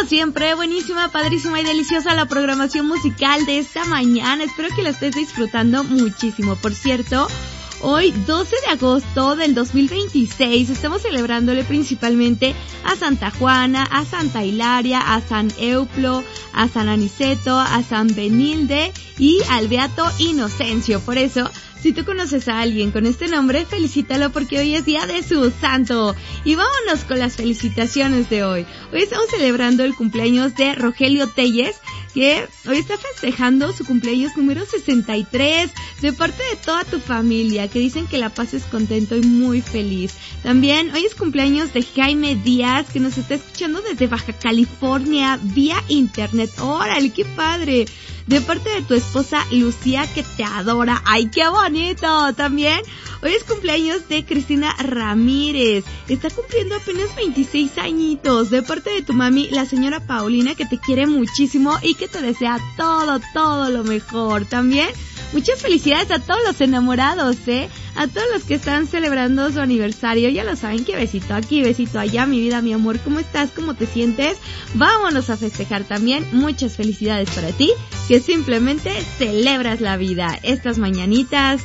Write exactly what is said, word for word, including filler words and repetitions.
como siempre, buenísima, padrísima y deliciosa la programación musical de esta mañana. Espero que la estés disfrutando muchísimo. Por cierto, hoy doce de agosto del dos mil veintiséis estamos celebrándole principalmente a Santa Juana, a Santa Hilaria, a San Euplo, a San Aniceto, a San Benilde y al Beato Inocencio. Por eso, si tú conoces a alguien con este nombre, felicítalo porque hoy es día de su santo. Y vámonos con las felicitaciones de hoy. Hoy estamos celebrando el cumpleaños de Rogelio Telles, que hoy está festejando su cumpleaños número sesenta y tres, de parte de toda tu familia, que dicen que la pases contento y muy feliz. También hoy es cumpleaños de Jaime Díaz, que nos está escuchando desde Baja California vía internet. ¡Órale, qué padre! De parte de tu esposa Lucía, que te adora. ¡Ay, qué bonito! También hoy es cumpleaños de Cristina Ramírez. Está cumpliendo apenas veintiséis añitos. De parte de tu mami, la señora Paulina, que te quiere muchísimo y que te desea todo, todo lo mejor. También muchas felicidades a todos los enamorados, ¿eh? A todos los que están celebrando su aniversario. Ya lo saben, que besito aquí, besito allá, mi vida, mi amor. ¿Cómo estás? ¿Cómo te sientes? Vámonos a festejar también. Muchas felicidades para ti, que simplemente celebras la vida. Estas mañanitas